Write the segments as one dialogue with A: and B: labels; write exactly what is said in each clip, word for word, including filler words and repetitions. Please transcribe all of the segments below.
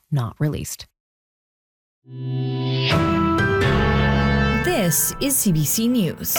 A: not released. This is C B C News.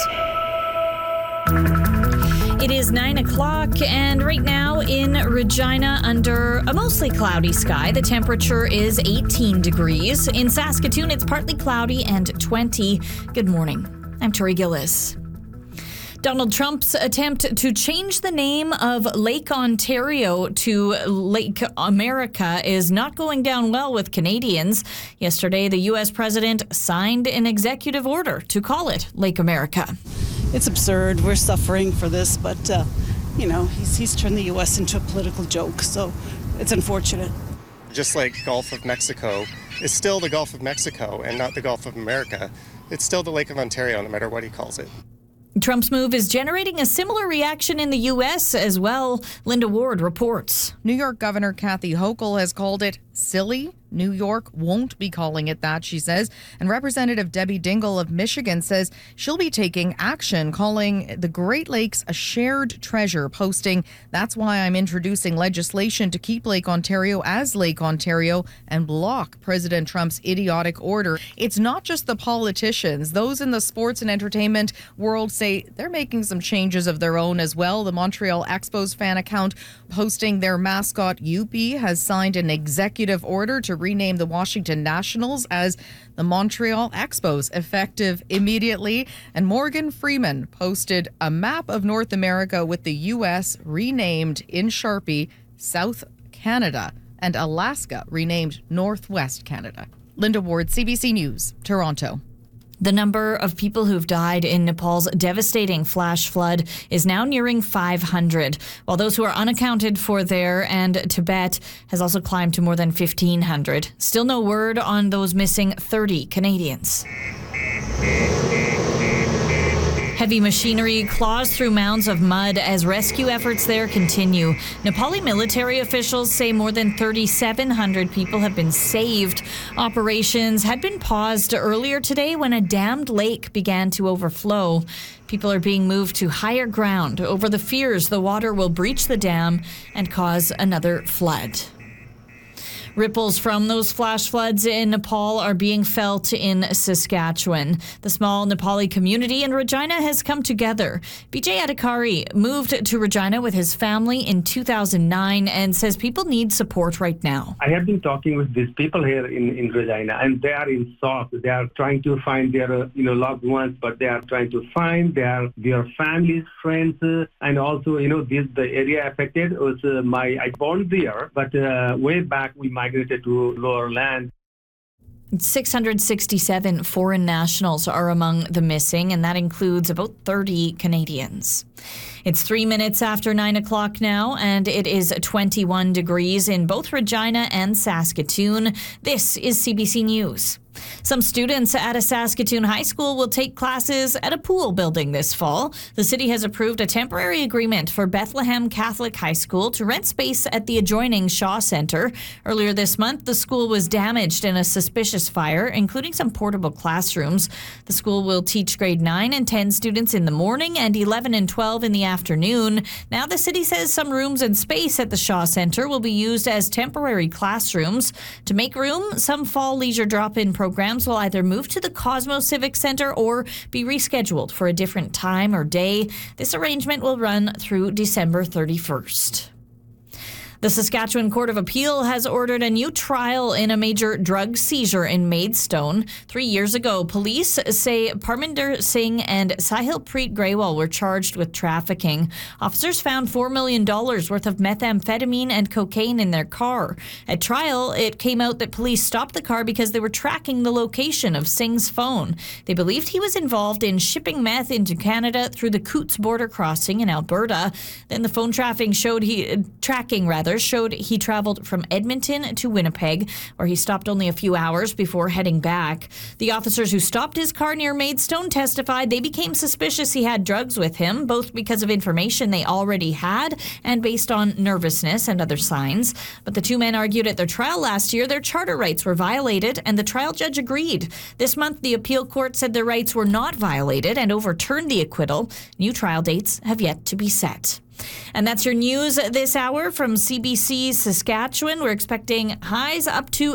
A: It is nine o'clock, and right now in Regina, under a mostly cloudy sky, the temperature is eighteen degrees. In Saskatoon, it's partly cloudy and twenty. Good morning. I'm Tori Gillis. Donald Trump's attempt to change the name of Lake Ontario to Lake America is not going down well with Canadians. Yesterday, the U S president signed an executive order to call it Lake America.
B: It's absurd. We're suffering for this, but, uh, you know, he's, he's turned the U S into a political joke, so it's unfortunate.
C: Just like Gulf of Mexico is still the Gulf of Mexico and not the Gulf of America. It's still the Lake of Ontario, no matter what he calls it.
A: Trump's move is generating a similar reaction in the U S as well. Linda Ward reports.
D: New York Governor Kathy Hochul has called it silly. New York won't be calling it that, she says. And Representative Debbie Dingell of Michigan says she'll be taking action, calling the Great Lakes a shared treasure, posting, "That's why I'm introducing legislation to keep Lake Ontario as Lake Ontario and block President Trump's idiotic order." It's not just the politicians. Those in the sports and entertainment world say they're making some changes of their own as well. The Montreal Expos fan account posting their mascot Youppi has signed an executive order to rename the Washington Nationals as the Montreal Expos, effective immediately. And Morgan Freeman posted a map of North America with the U S renamed in Sharpie South Canada and Alaska renamed Northwest Canada. Linda Ward, C B C News, Toronto.
A: The number of people who've died in Nepal's devastating flash flood is now nearing five hundred, while those who are unaccounted for there and Tibet has also climbed to more than fifteen hundred. Still no word on those missing thirty Canadians. Heavy machinery claws through mounds of mud as rescue efforts there continue. Nepali military officials say more than thirty-seven hundred people have been saved. Operations had been paused earlier today when a dammed lake began to overflow. People are being moved to higher ground over the fears the water will breach the dam and cause another flood. Ripples from those flash floods in Nepal are being felt in Saskatchewan. The small Nepali community in Regina has come together. B J Adhikari moved to Regina with his family in two thousand nine and says people need support right now.
E: I have been talking with these people here in, in Regina, and they are in shock. They are trying to find their uh, you know loved ones, but they are trying to find their their families, friends, uh, and also you know this the area affected was uh, my I born there, but uh, way back we migrated to lower land.
A: six hundred sixty-seven foreign nationals are among the missing, and that includes about thirty Canadians. It's three minutes after nine o'clock now, and it is twenty-one degrees in both Regina and Saskatoon. This is C B C News. Some students at a Saskatoon high school will take classes at a pool building this fall. The city has approved a temporary agreement for Bethlehem Catholic High School to rent space at the adjoining Shaw Centre. Earlier this month, the school was damaged in a suspicious fire, including some portable classrooms. The school will teach grade nine and ten students in the morning and eleven and twelve in the afternoon. Now the city says some rooms and space at the Shaw Centre will be used as temporary classrooms. To make room, some fall leisure drop-in programs Programs will either move to the Cosmos Civic Centre or be rescheduled for a different time or day. This arrangement will run through December thirty-first. The Saskatchewan Court of Appeal has ordered a new trial in a major drug seizure in Maidstone. Three years ago, police say Parminder Singh and Sahil Preet Grewal were charged with trafficking. Officers found four million dollars worth of methamphetamine and cocaine in their car. At trial, it came out that police stopped the car because they were tracking the location of Singh's phone. They believed he was involved in shipping meth into Canada through the Coots border crossing in Alberta. Then the phone tracking showed he uh, tracking rather. showed he traveled from Edmonton to Winnipeg, where he stopped only a few hours before heading back. The officers who stopped his car near Maidstone testified they became suspicious he had drugs with him, both because of information they already had and based on nervousness and other signs. But the two men argued at their trial last year their charter rights were violated, and the trial judge agreed. This month, the appeal court said their rights were not violated and overturned the acquittal. New trial dates have yet to be set. And that's your news this hour from C B C Saskatchewan. We're expecting highs up to